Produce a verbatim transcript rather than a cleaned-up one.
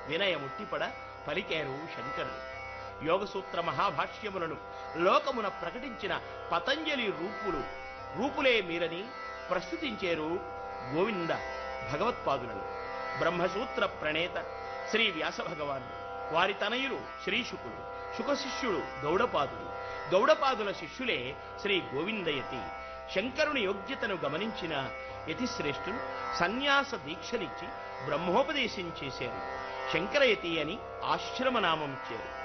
వినయముట్టిపడ పలికారు శంకరుడు. యోగసూత్ర మహాభాష్యములను లోకమున ప్రకటించిన పతంజలి రూపులు రూపులే మీరని ప్రస్తుతించేరు గోవింద భగవత్పాదులను. బ్రహ్మసూత్ర ప్రణేత శ్రీ వ్యాస భగవానుడు, వారి తనయులు శ్రీశుకుడు, శుకశిష్యుడు గౌడపాదుడు, గౌడపాదుల శిష్యులే శ్రీ గోవిందయతి. శంకరుని యోగ్యతను గమనించిన యతిశ్రేష్ఠులు సన్యాస దీక్షనిచ్చి బ్రహ్మోపదేశం చేశారు. శంకరయతి అని ఆశ్రమనామం ఇచ్చారు.